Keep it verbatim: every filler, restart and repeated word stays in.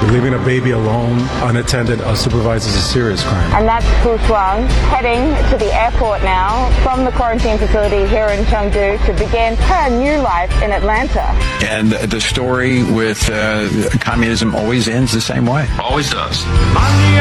Leaving a baby alone, unattended, unsupervised is a serious crime. And that's Fu Shuang heading to the airport now from the quarantine facility here in Chengdu to begin her new life in Atlanta. And the story with uh, communism always ends the same way. Always does.